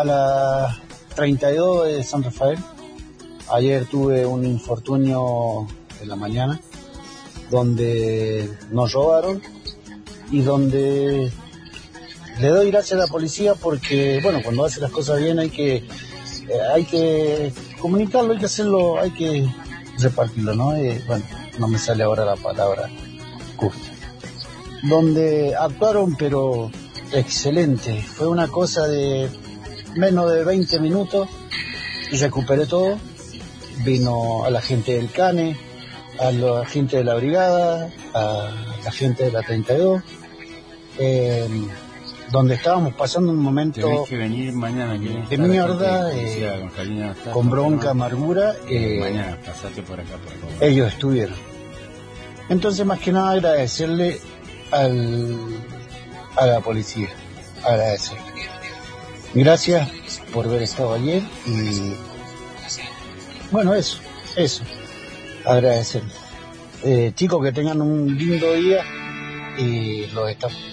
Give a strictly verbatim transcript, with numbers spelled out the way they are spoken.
la treinta y dos de San Rafael. Ayer tuve un infortunio en la mañana donde nos robaron y donde le doy gracias a la policía porque, bueno, cuando hace las cosas bien hay que eh, hay que comunicarlo, hay que hacerlo, hay que repartirlo, ¿no? Eh, bueno, no me sale ahora la palabra justa. Donde actuaron, pero excelente. Fue una cosa de menos de veinte minutos y recuperé todo. Vino a la gente del CANE, a la gente de la brigada, a la gente de la treinta y dos, eh, donde estábamos pasando un momento que venir mañana, de mierda, eh, con bronca, amargura. Eh, mañana, pasate por acá, por favor. Ellos estuvieron. Entonces, más que nada, agradecerle al, a la policía, agradecerle. Gracias por haber estado ayer y, bueno, eso, eso, agradecerle. Eh, chicos, que tengan un lindo día y los estamos.